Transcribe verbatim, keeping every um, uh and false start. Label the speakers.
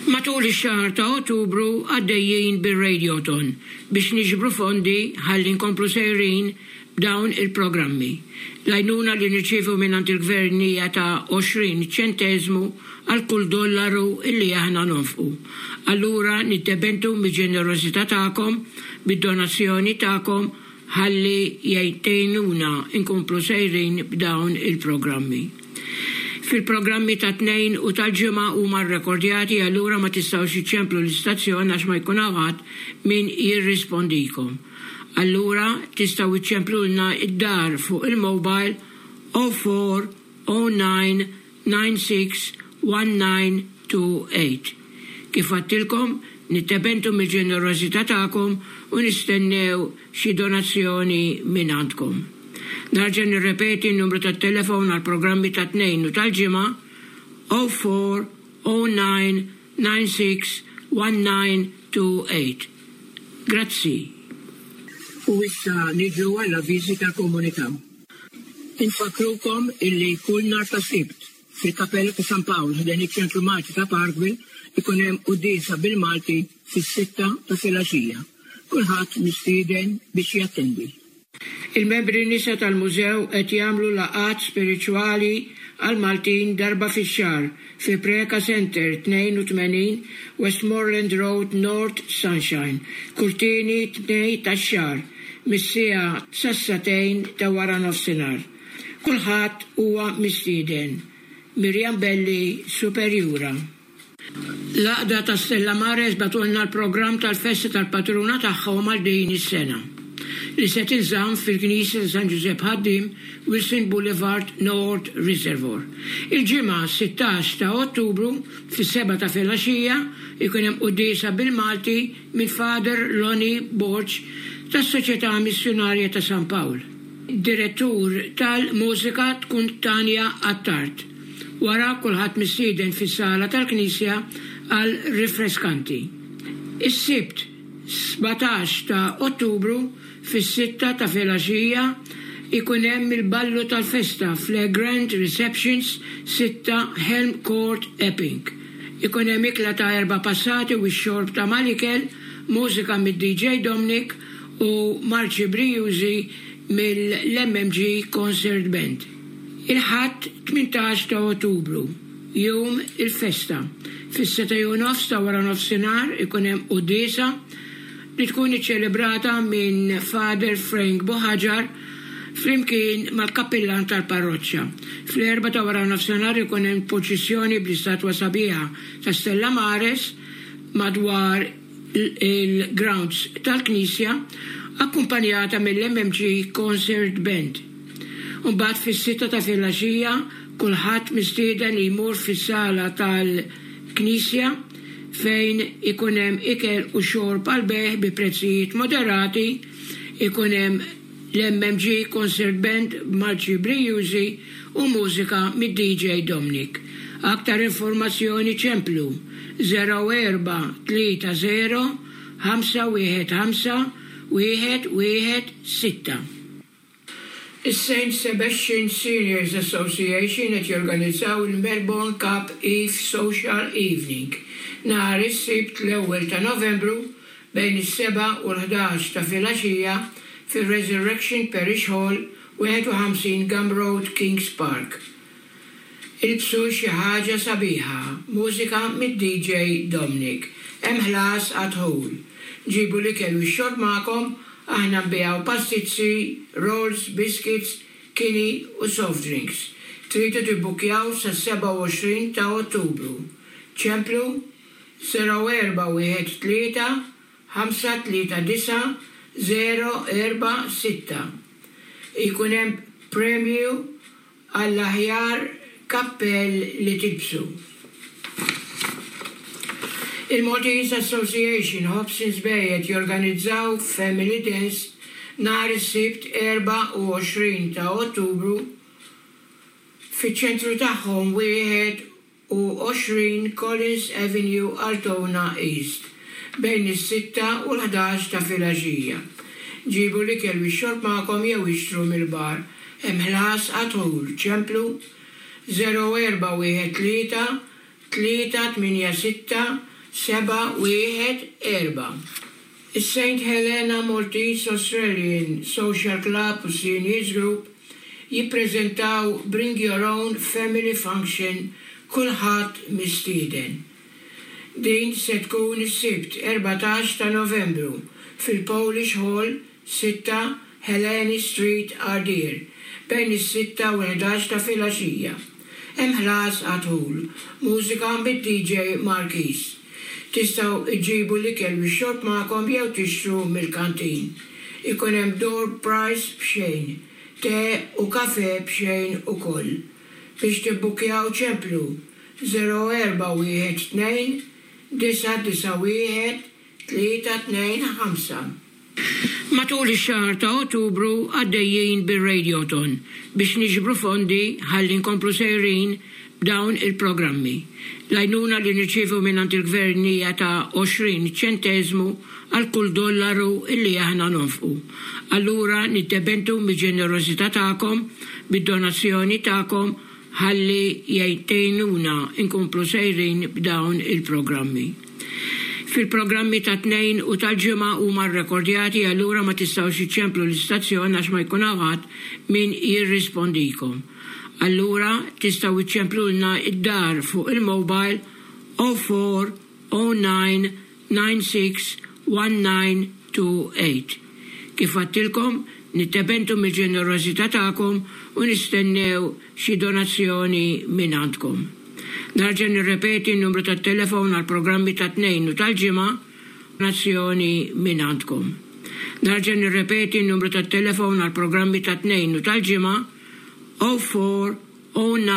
Speaker 1: Matul ix-xahar ta' Ottubru għaddejjin bir-Radioton biex niġbru fondi ħalli nkomplu sejrin b'dawn il-programmi. L-għajnuna li nirċievu minnant il-gvern hija ta' għoxrin ċentesmu għal kull dollaru illi aħna nonfqu. Allura nittebentu mill-ġenerosità tagħkom, bid-donazzjoni tagħkom ħalli jgħinuna nkomplu sejrin b'dawn il-programmi. Fil-programmi ta' tnejn u tal-ġimgħa huma rrekordjati, allura ma tistgħux iċċemplu l-istazzjon għax ma jkun ħadd min jirrispondikom. Allura tistgħu iċċemplulna id-dar fuq il-mobile zero four zero nine nine six one nine two eight. Kif għattilkom, nittebentu mill-ġenerosità tagħkom u nistennew xi donazzjoni minn għandkom. Narġa' nirrepeti n-numru tat-telefon għal programmi ta' tnejn u tal-ġimgħa zero four zero nine nine six one nine two eight. Grazzi. U issa niġu għalla viżita komunità. Infakrukom illi kull nhar ta' Sibt fil-Kappella ta' San Pawl ħdejn iċ-Ċentru Malti ta' Parkville ikun hemm qudiesa bil-Malti fis-sitta ta' filgħaxija. Kulħadd mistieden biex jattendi. Il-membri nisa tal-mużew qed jagħmlu laqgħat spiriċwali għal Maltin darba fix-xahar fi Preka Center tnejn u tmenin Westmoreland Road North Sunshine, kurtini tnej tax-xahar, mis-siegħa sassatejn ta' wara nofsinhar. Kulħadd huwa mistieden. Mirjam Belli, Superjura. Laqda ta' Stella Mares batulna l-programm tal-festa tal-patruna tagħhom għal din is-sena li se tinżamm fil-Knisja ta' San Giuseppe Ħaddim, Wilson Boulevard North Reservoir. Il-ġimgħa sitgħax ta' Ottubru fis-seba ta' filgħaxija ikun hemm qudiesa bil-Malti minn Father Lonnie Borch tas-Soċjetà Missjonarja ta' San Pawl. Direttur tal-mużika tkun Tanja Attart. Wara kulħadd mistieden fis-sala tal-Knisja għal rifreskanti. Is-Sibt sebgħtax ta' Ottubru fis-sitta ta' filgħaxija ikun hemm il-ballu tal-festa fl-Grand Receptions sitta Helm Court Epping. Ikun hemm ikla ta' erba' passati u x-xorb ta' malikel, mużika mid-D J Dominic u marċi Brijużi mill-M M G Concert Band. Il-ħadd tmintax ta' Ottubru, jum il-festa. Fis-seta' u nofs ta' wara nofsinhar ikun hemm qudiesa li tkun iċċelebrata minn Father Frank Bohaġar flimkien mal-kappellan tal-parroċċja. Fl-erba ta' wara nofsinhar ikun hemm proċessjoni bl-istatwa sabiħa ta' Stella Mares madwar il-grounds tal-Knisja akkumpanjata mill-M M G Concert Band. Mbagħad fis-sitta ta' filgħaxija kulħadd mistieden li jmur fis-sala tal-Knisja fejn ikun hemm ikel u xorb għal beħ bi prezzijiet moderati, ikun hemm l-M M G Concert Band Marċi Brijużi u mużika mid-D J Dominic. Aktar informazzjoni ċemplu zero erba' tlieta zero ħamsa wieħed ħamsa wieħed wieħed sitta. Is-Saint Sebastian Seniors Association qed jorganizzaw il-Melbourne Cup Eve Social Evening nhar is-Sibt l-ewwel ta' Novembru bejn is-seba' u l-ħdax ta' filgħaxija fir-Resurrection Parish Hall ħamsa u ħamsin Gum Road, Kings Park. Ilbsu xi ħaġa sabiħa, mużika mid-D J Dominic, hemm ħlas at-ħol. Ġibu l-ikel u x-xorb magħkom, aħna nbiegħu pastizzi, rolls, biscuits, kini u soft drinks. Tridu tibbukjaw sa' seba' u għoxrin ta' Ottubru. ċemplu zero erba' wieħed tlieta ħamsa tlieta disa' zero erba' sitta. Ikun hemm premju għall-aħjar kappell li tibsu. Il-Maltese Association Hobsons Bay qed jorganizzaw Family Dance nhar is-Sibt erba' u għoxrin ta' Ottubru fiċ-ċentru tagħhom wieħed u għoxrin Collins Avenue, Altona East, bejn is-sitta u l-ħdax ta' filgħaxija. Ġibu l-ikel u x-xorb magħkom jew ixtru mill-bar. Hemm ħlas għat-ħul, ċemplu zero erba' wieħed tlieta tlieta tminja sitta seba wieħed erba. Is-Saint Helena Maltese Australian Social Club u Seniors Group jippreżentaw Bring Your Own Family Function kulħadd mistieden. Din se tkun is-Sibt erbatax ta' Novembru fil-Polish Hall sitta Heleni Street, Ardeer, bejn is-sitta u l-ħdax ta' filgħaxija. Hemm ħlas għadħul, mużika bid-D J Marquis. Tistgħu iġibu l-ikel bix-xorb magħkom jew tixtru mill-kantin. Ikun hemm door price b'xejn, te u kafe b'xejn ukoll. Biex tibbukjaw ċemplu zero erba' wieħed tnejn disa disa wieħed tlieta tnejn ħamsa. Matul ix-xahar ta' Ottubru għaddejjin bir-Radioton biex niġbru fondi ħalli nkomplu sejrin b'dawn il-programmi. L-għajnuna li nirċievu minnant il-gvern hija ta' għoxrin ċentesmu għal kull dollaru illi aħna nonfqu. Allura nittebentu mill-ġenerosità tagħkom, bid-donazzjoni tagħkom ħalli jgħinuna inkomplu sejrin b'dawn il-programmi. Fil-programmi ta' tnejn u tal-ġimgħa huma rrekordjati allura ma tistgħux iċċemplu l-istazzjon għax ma jkun ħadd min jirrispondikom. Allura tistgħu iċċemplulna id-dar fuq il-mobile zero four zero nine nine six one nine two eight. Kif għattilkom, nittebentu mill-ġenerosità tagħkom u nistennew xi donazzjoni minn għandkom. Narġa' nirrepeti n-numru tat-telefon għal programmi ta' tnejn u tal-ġimgħa donazzjoni minn għandkom. Narġa' nirrepeti n-numru tat-telefon għal programmi ta' tnejn u tal-ġimgħa zero four zero nine